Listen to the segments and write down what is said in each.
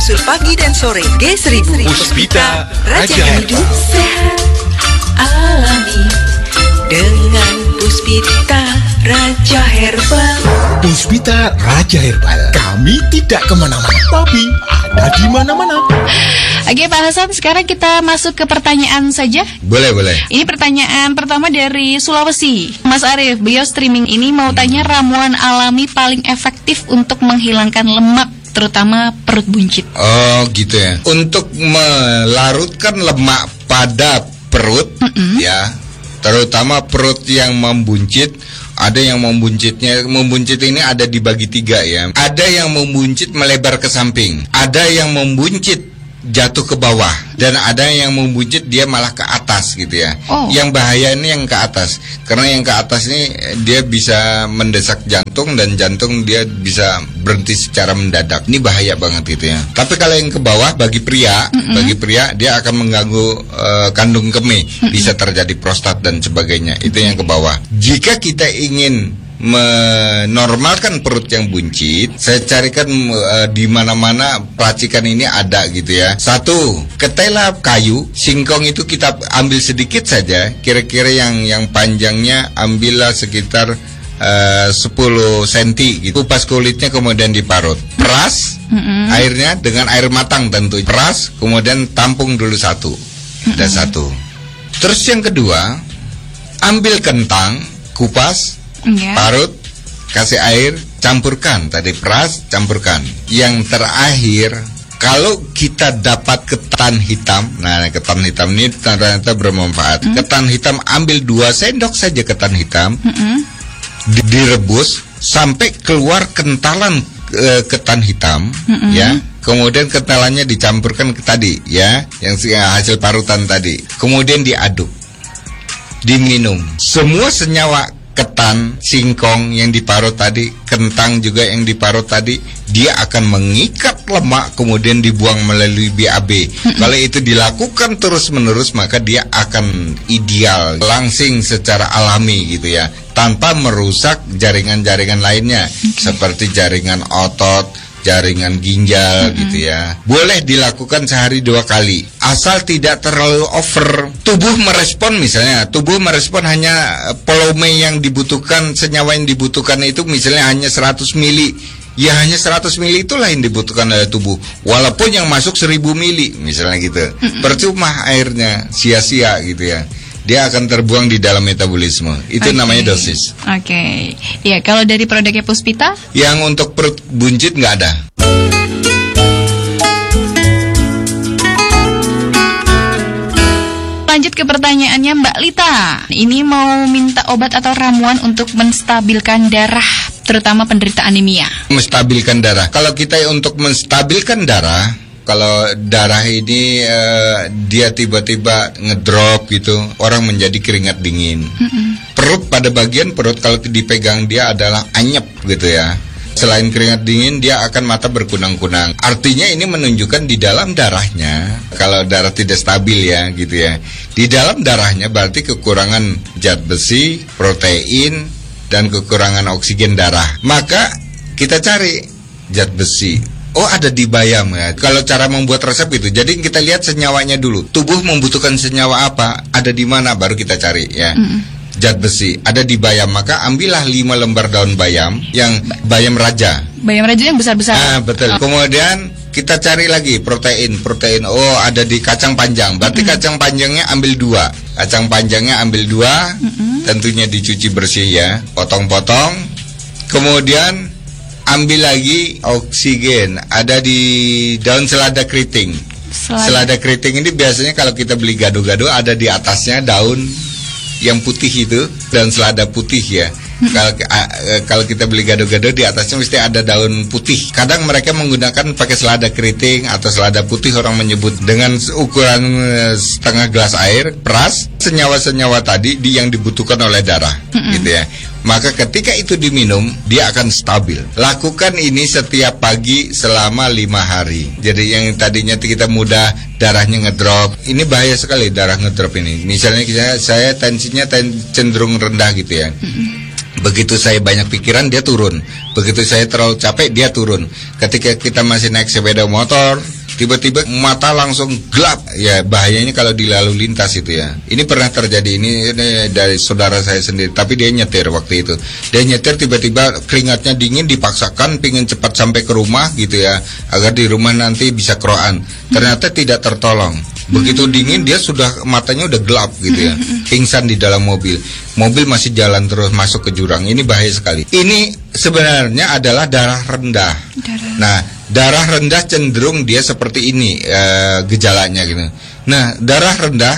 kapsul pagi dan sore G1000. Puspita Raja hidup sehat alami dengan Puspita Raja Herbal. Puspita Raja Herbal. Kami tidak kemana-mana, tapi ada di mana-mana. Oke Pak Hasan, sekarang kita masuk ke pertanyaan saja. Boleh. Ini pertanyaan pertama dari Sulawesi. Mas Arief, beliau streaming ini mau tanya ramuan alami paling efektif untuk menghilangkan lemak, terutama perut buncit. Oh gitu ya. Untuk melarutkan lemak pada perut, ya, terutama perut yang membuncit. Ada yang membuncit ini ada dibagi 3 ya. Ada yang membuncit melebar ke samping, ada yang membuncit jatuh ke bawah, dan ada yang membuncit dia malah ke atas gitu ya. Yang bahaya ini yang ke atas, karena yang ke atas ini dia bisa mendesak jantung, dan jantung dia bisa berhenti secara mendadak. Ini bahaya banget gitu ya. Tapi kalau yang ke bawah bagi pria dia akan mengganggu kandung kemih, bisa terjadi prostat dan sebagainya. Itu yang ke bawah. Jika kita ingin menormalkan perut yang buncit, saya carikan di mana-mana racikan ini ada gitu ya. 1, ketela kayu, singkong itu kita ambil sedikit saja, kira-kira yang panjangnya ambillah sekitar 10 cm gitu. Kupas kulitnya kemudian diparut. Peras airnya dengan air matang tentu. Peras kemudian tampung dulu satu. Ada 1. Terus yang kedua, ambil kentang, kupas, parut, kasih air, campurkan. Tadi peras, campurkan. Yang terakhir, kalau kita dapat ketan hitam, nah ketan hitam ini ternyata bermanfaat. Ketan hitam, ambil 2 sendok saja ketan hitam, direbus sampai keluar kentalan ketan hitam, ya. Kemudian kentalannya dicampurkan ke tadi, ya, yang hasil parutan tadi. Kemudian diaduk, diminum. Semua senyawa ketan, singkong yang diparut tadi, kentang juga yang diparut tadi, dia akan mengikat lemak kemudian dibuang melalui BAB. Kalau itu dilakukan terus-menerus, maka dia akan ideal, langsing secara alami gitu ya, tanpa merusak jaringan-jaringan lainnya, seperti jaringan otot, jaringan ginjal gitu ya. Boleh dilakukan sehari 2 kali, asal tidak terlalu over. Tubuh merespon, misalnya tubuh merespon hanya volume yang dibutuhkan, senyawa yang dibutuhkan itu misalnya hanya 100 mili. Ya hanya 100 mili itulah yang dibutuhkan oleh tubuh, walaupun yang masuk 1000 mili misalnya gitu. Percuma airnya, sia-sia gitu ya. Dia akan terbuang di dalam metabolisme. Itu namanya dosis. Ya, kalau dari produknya Puspita? Yang untuk perut buncit nggak ada. Lanjut ke pertanyaannya Mbak Lita. Ini mau minta obat atau ramuan untuk menstabilkan darah, terutama penderita anemia. Menstabilkan darah. Kalau kita untuk menstabilkan darah, kalau darah ini dia tiba-tiba ngedrop gitu, orang menjadi keringat dingin. Perut, pada bagian perut kalau dipegang dia adalah anyep gitu ya. Selain keringat dingin, dia akan mata berkunang-kunang. Artinya ini menunjukkan di dalam darahnya, kalau darah tidak stabil ya gitu ya, di dalam darahnya berarti kekurangan zat besi, protein, dan kekurangan oksigen darah. Maka kita cari zat besi. Oh, ada di bayam ya. Kalau cara membuat resep itu, jadi kita lihat senyawanya dulu. Tubuh membutuhkan senyawa apa, ada di mana, baru kita cari ya. Zat besi ada di bayam, maka ambillah 5 lembar daun bayam, yang bayam raja. Bayam raja yang besar-besar. Betul. Kemudian kita cari lagi protein. Oh, ada di kacang panjang. Berarti kacang panjangnya ambil 2. Kacang panjangnya ambil 2. Tentunya dicuci bersih ya. Potong-potong. Kemudian ambil lagi oksigen. Ada di daun selada keriting. Selada keriting ini biasanya kalau kita beli gado-gado ada di atasnya daun yang putih itu, daun selada putih ya. Kalau kita beli gado-gado di atasnya mesti ada daun putih. Kadang mereka menggunakan pakai selada keriting atau selada putih, orang menyebut, dengan ukuran setengah gelas air, peras senyawa-senyawa tadi yang dibutuhkan oleh darah gitu ya. Maka ketika itu diminum, dia akan stabil. Lakukan ini setiap pagi selama 5 hari. Jadi yang tadinya kita mudah darahnya ngedrop, ini bahaya sekali darah ngedrop ini. Misalnya saya tensinya cenderung rendah gitu ya. Begitu saya banyak pikiran, dia turun. Begitu saya terlalu capek, dia turun. Ketika kita masih naik sepeda motor, tiba-tiba mata langsung gelap. Ya bahayanya kalau di lalu lintas itu ya. Ini pernah terjadi, ini dari saudara saya sendiri, tapi dia nyetir waktu itu. Dia nyetir tiba-tiba keringatnya dingin, dipaksakan pingin cepat sampai ke rumah gitu ya, agar di rumah nanti bisa keroan. Ternyata tidak tertolong. Begitu dingin dia sudah matanya udah gelap gitu ya. Pingsan di dalam mobil. Mobil masih jalan terus masuk ke jurang. Ini bahaya sekali. Ini sebenarnya adalah darah rendah. Nah, darah rendah cenderung dia seperti ini gejalanya gitu. Nah, darah rendah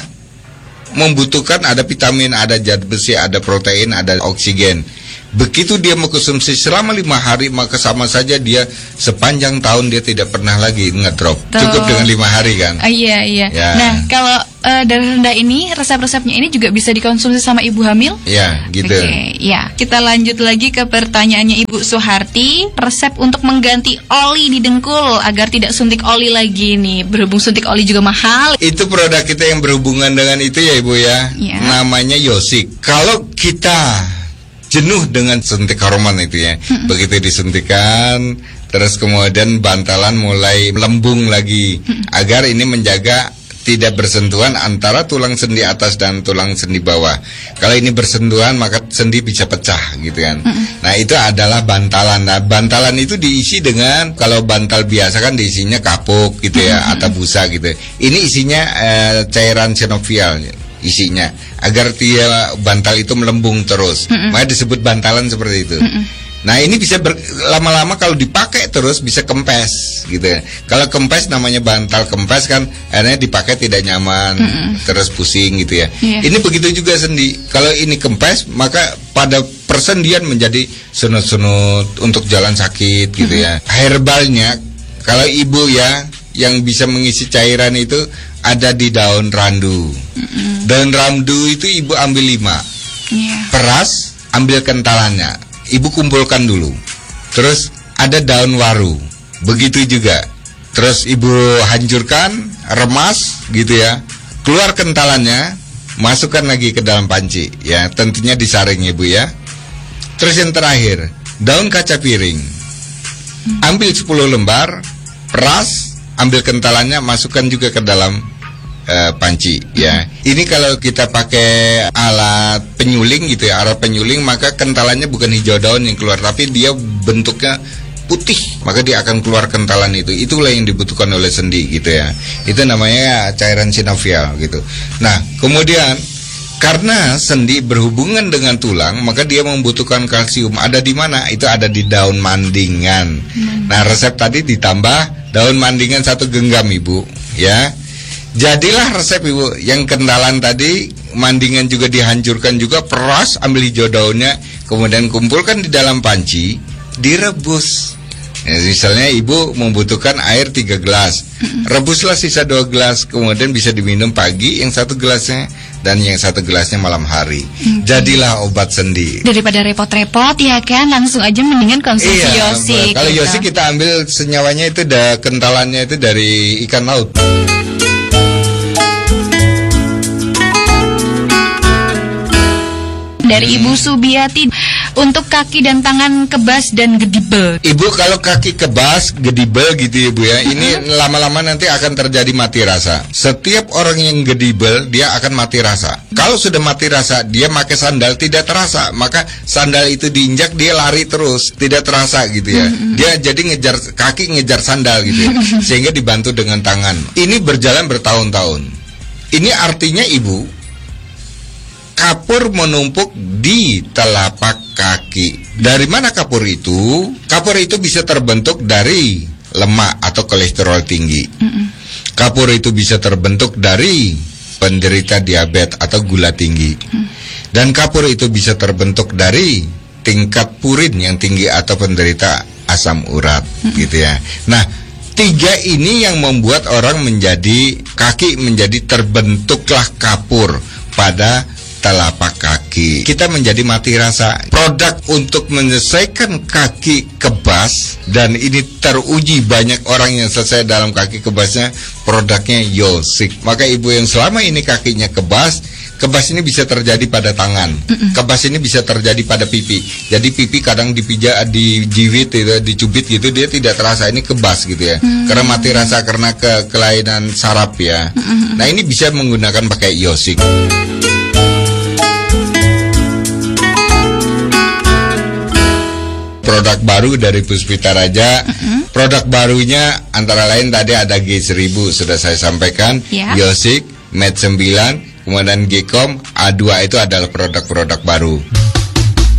membutuhkan ada vitamin, ada zat besi, ada protein, ada oksigen. Begitu dia mengkonsumsi selama 5 hari, maka sama saja dia sepanjang tahun dia tidak pernah lagi ngedrop. Cukup dengan 5 hari kan? Iya. Ya. Nah, kalau darah rendah ini, resep-resepnya ini juga bisa dikonsumsi sama ibu hamil? Ya, gitu. Oke, ya. Kita lanjut lagi ke pertanyaannya Ibu Suharti. Resep untuk mengganti oli di dengkul agar tidak suntik oli lagi nih. Berhubung suntik oli juga mahal. Itu produk kita yang berhubungan dengan itu ya Ibu ya. Namanya Yosik. Kalau kita jenuh dengan suntik hormon itu ya, begitu disuntikan, terus kemudian bantalan mulai melembung lagi, agar ini menjaga tidak bersentuhan antara tulang sendi atas dan tulang sendi bawah. Kalau ini bersentuhan maka sendi bisa pecah gitu kan. Nah itu adalah bantalan. Nah bantalan itu diisi dengan, kalau bantal biasa kan diisinya kapuk gitu ya, atau busa gitu. Ini isinya cairan sinovial isinya, agar dia bantal itu melembung terus. Makanya disebut bantalan seperti itu. Nah ini bisa lama-lama kalau dipakai terus bisa kempes gitu. Kalau kempes namanya bantal kempes kan, akhirnya dipakai tidak nyaman, terus pusing gitu ya. Ini begitu juga sendi. Kalau ini kempes maka pada persendian menjadi sunut-sunut untuk jalan sakit gitu ya. Herbalnya kalau ibu ya yang bisa mengisi cairan itu ada di daun randu. Daun randu itu ibu ambil 5. Peras, ambil kentalannya, ibu kumpulkan dulu. Terus ada daun waru, begitu juga. Terus ibu hancurkan, remas gitu ya. Keluar kentalannya, masukkan lagi ke dalam panci ya, tentunya disaring ibu ya. Terus yang terakhir, daun kaca piring, ambil 10 lembar, peras, ambil kentalannya, masukkan juga ke dalam panci ya. Ini kalau kita pakai alat penyuling gitu ya, alat penyuling, maka kentalannya bukan hijau daun yang keluar, tapi dia bentuknya putih, maka dia akan keluar kentalan itu. Itulah yang dibutuhkan oleh sendi gitu ya. Itu namanya cairan sinovial gitu. Nah kemudian karena sendi berhubungan dengan tulang, maka dia membutuhkan kalsium. Ada di mana? Itu ada di daun mandingan. Nah resep tadi ditambah daun mandingan 1 genggam ibu ya. Jadilah resep ibu. Yang kentalan tadi, mandingan juga dihancurkan juga, peras, ambil hijau daunnya, kemudian kumpulkan di dalam panci, direbus. Ya, misalnya ibu membutuhkan air 3 gelas, rebuslah sisa 2 gelas, kemudian bisa diminum pagi yang 1 gelasnya, dan yang 1 gelasnya malam hari. Jadilah obat sendi. Daripada repot-repot ya kan, langsung aja mendingan konsumsi Yosik. Kalau Yosik kita ambil senyawanya itu, kentalannya itu dari ikan laut. Dari Ibu Subiati, untuk kaki dan tangan kebas dan gedibel. Ibu kalau kaki kebas, gedibel gitu ibu ya, ini lama-lama nanti akan terjadi mati rasa. Setiap orang yang gedibel dia akan mati rasa. Kalau sudah mati rasa, dia pakai sandal tidak terasa, maka sandal itu diinjak dia lari terus, tidak terasa gitu ya. Dia jadi ngejar kaki, ngejar sandal gitu ya, sehingga dibantu dengan tangan. Ini berjalan bertahun-tahun. Ini artinya ibu, kapur menumpuk di telapak kaki. Dari mana kapur itu? Kapur itu bisa terbentuk dari lemak atau kolesterol tinggi. Kapur itu bisa terbentuk dari penderita diabetes atau gula tinggi. Dan kapur itu bisa terbentuk dari tingkat purin yang tinggi atau penderita asam urat gitu ya. Nah 3 ini yang membuat orang menjadi kaki menjadi terbentuklah kapur pada telapak kaki. Kita menjadi mati rasa. Produk untuk menyelesaikan kaki kebas, dan ini teruji banyak orang yang selesai dalam kaki kebasnya, produknya Yosik. Maka ibu yang selama ini kakinya kebas, Kebas ini bisa terjadi pada tangan. Kebas ini bisa terjadi pada pipi. Jadi pipi kadang dipijak, dijiwit, gitu, dicubit gitu, dia tidak terasa ini kebas gitu ya. Karena mati rasa karena kelainan saraf ya. Nah ini bisa menggunakan pakai Yosik. Produk baru dari Puspita Raja. Produk barunya antara lain tadi ada G1000 sudah saya sampaikan, Yosik, Med 9, kemudian Gcom, A2 itu adalah produk-produk baru.